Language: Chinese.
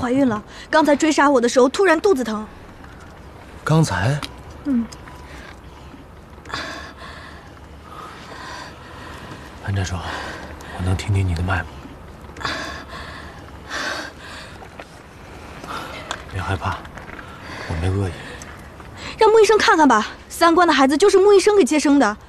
怀孕了。刚才追杀我的时候，突然肚子疼。 刚才？安站手，我能听听你的脉搏。别害怕，我没恶意。 让穆医生看看吧，3关的孩子就是穆医生给接生的，